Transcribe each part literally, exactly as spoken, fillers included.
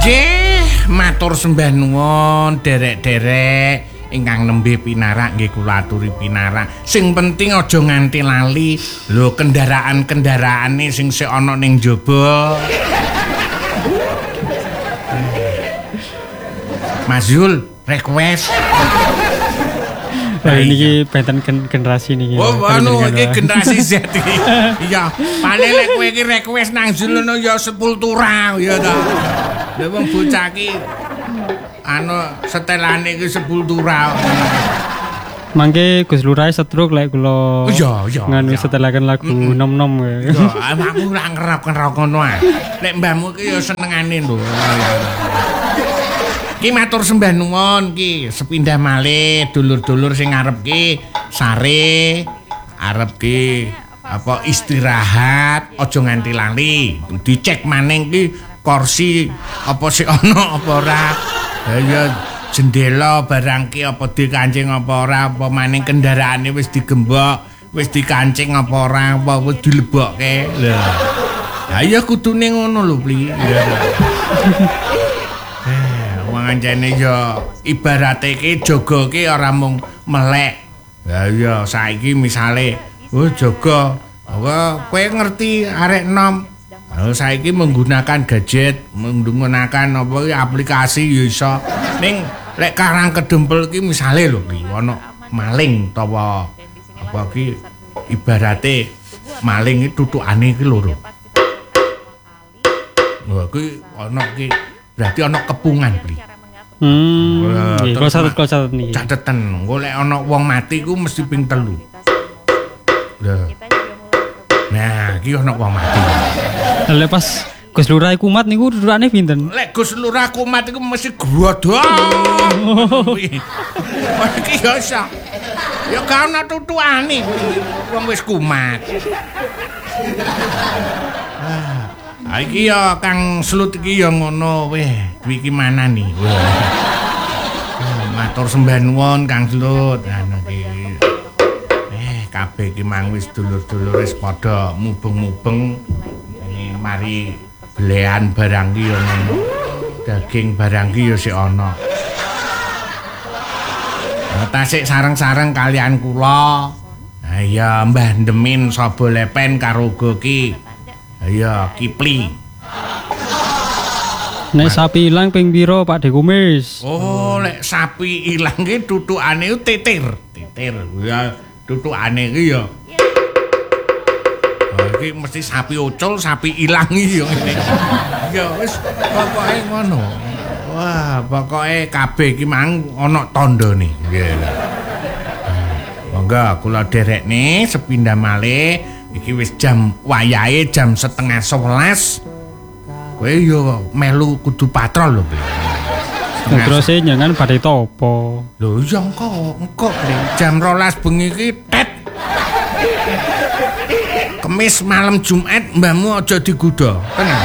Nggih, matur sembah nuwun derek-derek ingkang nembe pinarak nggih kula aturi pinarak. Sing penting aja nganti lali lho kendaraan-kendaraane sing sik ana ning njaba. Mas Yul, request. Nah, ini benten generasi niki. Oh, anu iki generasi Z iki. Iya, paling lek kowe iki request nang Zul ya sepultura ya ta. Lha wong bocah iki anu setelane iki sepultura. Mangke Gus Lurah setruk lek kula. Iya, iya. Nganu setelaken lagu nom-nom ya. Yo, aku ora ngerok-ngerok ngono ae. Lek mbahmu iki ya senengane lho. Ki matur sembah nuwun ki sepindah malih dulur-dulur sing arep ki sare arep ki apa istirahat aja nganti lali dicek maning ki kursi apa sik ana apa ora ya jendela barang ki apa dikancing apa ora apa maning kendaraane wis digembok wis dikancing apa ora apa wis dilebokke lha ya ya kudune ngono lho Pli anjane yo ibarate iki jaga ki ora mung melek. Ya iya saiki misale oh jaga apa kowe ngerti arek nom. Oh saiki menggunakan gadget, menggunakan apa aplikasi ya iso. Ning lek Karang Kedempel ki misale lho ki ana maling utawa apa ki ibarate maling iki tutukane iki loro. Lho ki ana ki berarti ana kepungan Pli. Hmm, nggih kok catet-catet niki. Cateten, engko lek ana wong mati ku mesti ping telu. Lha. Nah, iki ana wong mati. Lha pas Gus Lurah kumat niku tuturane pinten? Lek Gus Lurah kumat iku mesti grodhong. Wah, iki ya iso. Ya gak ana tutukane wong wis kumat. Ah. Ha iki ya Kang Slut iki ya ngono weh, duwi iki manani. Wah. Matur sembah nuwun Kang Slut. Anu iki. Eh, kabeh iki mang wis dulur-dulur wis padha mubeng-mubeng. Mari belean barang iki ya ngono. Daging barang iki ya sik ana. Tasik sareng-sareng kalian kula. Ha ya Mbah Ndemin Saba Lepen karo uga ki. Iya, Kipli. Nek sapi ilang ping pira Pak De Kumis? Oh, lek sapi ilang ki tutukane titir. Titir. Ya, tutukane ki ya. Oh, iki mesti sapi ucul, sapi ilang iki ya ngene. Ya wis pokoke ngono. Wah, pokoke kabeh iki mang ana tandane. Nggih. Monggo kula derekne sepindah malih. Iki wis jam wayahe jam setengah sebelas. Kowe yo melu kudu patrol lho, Bli. Terus jangan badhe topo. Lho iya engko, engko jam rolas bengi iki tet. Kemis malam Jumat mbahmu aja digodha. Tenan.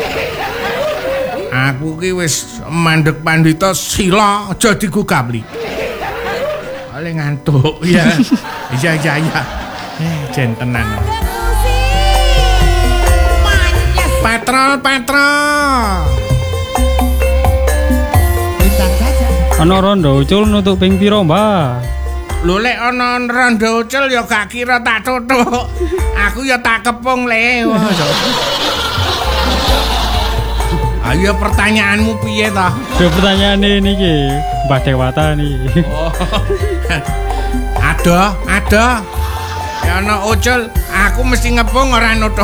Aku ki wis mandeg pandhita sila aja digugah, Bli. Oleh ngantuk ya. Iya iya iya. Eh, jen tenan. Patrol, patrol. Ana rondo ucul nutuk ping pira, Mbah? Lho lek ana rondo ucul ya gak kira tak tutuk. Aku ya tak kepung le. Ayo pertanyaanmu piye ta? Yo pertanyaane niki, Mbah Dewata niki. Oh. Ada, ada. Ya ana ucul, aku mesti ngepung ora nutuk.